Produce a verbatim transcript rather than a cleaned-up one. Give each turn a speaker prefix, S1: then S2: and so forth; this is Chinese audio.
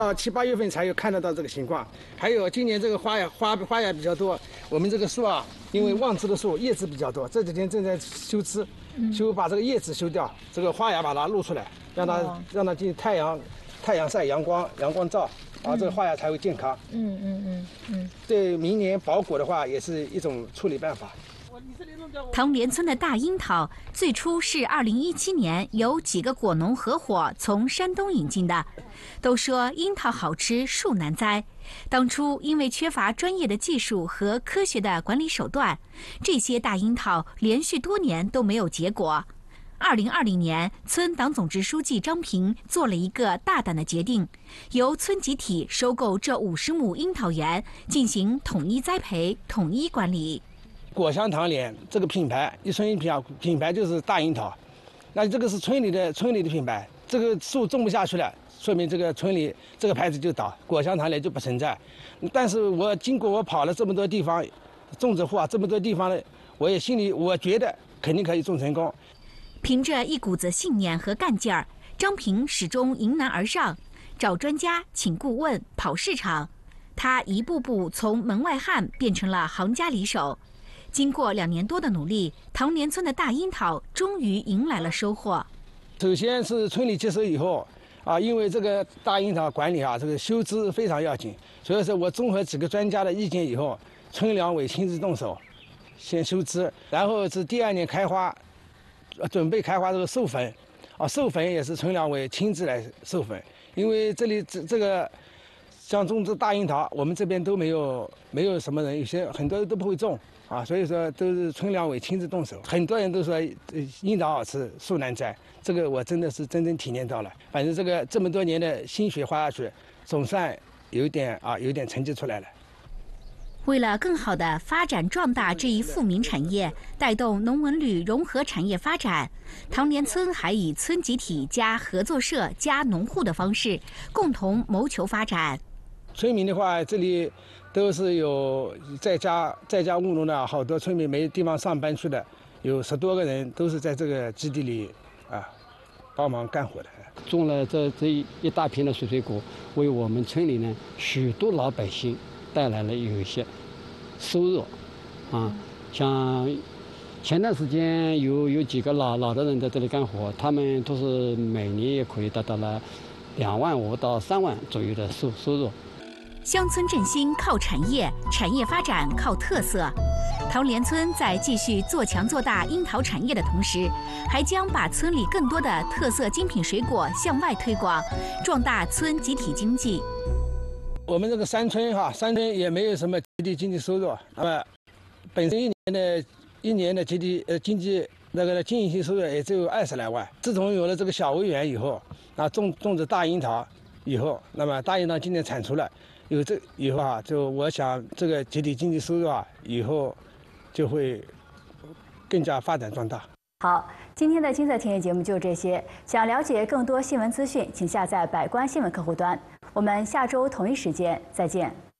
S1: 到七八月份才有看得到这个情况。还有今年这个花呀花花芽比较多，我们这个树啊，因为旺枝的树叶子比较多，这几天正在修枝，修把这个叶子修掉，这个花芽把它露出来，让它、哦、让它进太阳太阳晒阳光阳光照，啊，这个花芽才会健康。嗯嗯嗯嗯，对明年保果的话，也是一种处理办法。
S2: 唐联村的大樱桃最初是二零一七年由几个果农合伙从山东引进的。都说樱桃好吃树难栽，当初因为缺乏专业的技术和科学的管理手段，这些大樱桃连续多年都没有结果。二零二零年，村党总支书记张平做了一个大胆的决定，由村集体收购这五十亩樱桃园，进行统一栽培、统一管理。
S1: 果香唐联这个品牌，一村一品啊，品牌就是大樱桃，那这个是村里的村里的品牌，这个树种不下去了，说明这个村里这个牌子就倒，果香唐联就不存在。但是我经过我跑了这么多地方，种植户啊这么多地方呢，我也心里我觉得肯定可以种成功。
S2: 凭着一股子信念和干劲儿，张平始终迎难而上，找专家、请顾问、跑市场，他一步步从门外汉变成了行家里手。经过两年多的努力，唐联村的大樱桃终于迎来了收获。
S1: 首先是村里接手以后，啊，因为这个大樱桃管理啊，这个修枝非常要紧，所以说我综合几个专家的意见以后，村两委亲自动手，先修枝，然后是第二年开花，准备开花这个授粉，啊，授粉也是村两委亲自来授粉，因为这里这这个像种植大樱桃，我们这边都没有没有什么人，有些很多人都不会种。啊，所以说都是村两委亲自动手，很多人都说樱桃好吃，树难栽，这个我真的是真正体验到了。反正这个这么多年的心血花下去，总算有点啊，有点成绩出来了。
S2: 为了更好地发展壮大这一富民产业，带动农文旅融合产业发展，唐联村还以村集体加合作社加农户的方式，共同谋求发展。
S1: 村民的话，这里都是有在家在家务农的，好多村民没地方上班去的，有十多个人都是在这个基地里啊帮忙干活的。
S3: 种了这这一大片的水水果，为我们村里呢许多老百姓带来了有一些收入啊。像前段时间有有几个老老的人在这里干活，他们都是每年也可以达到了两万五到三万左右的收收入。
S2: 乡村振兴靠产业，产业发展靠特色。唐联村在继续做强做大樱桃产业的同时，还将把村里更多的特色精品水果向外推广，壮大村集体经济。
S1: 我们这个山村哈，山村也没有什么集体经济收入，那么本身一年的一年的集体呃经济那个经营性收入也只有二十来万。自从有了这个小围园以后，啊种种植大樱桃以后，那么大樱桃今年产出了。有这以后啊，就我想这个集体经济收入啊，以后就会更加发展壮大。
S4: 好，今天的金色田野节目就这些。想了解更多新闻资讯，请下载百官新闻客户端。我们下周同一时间再见。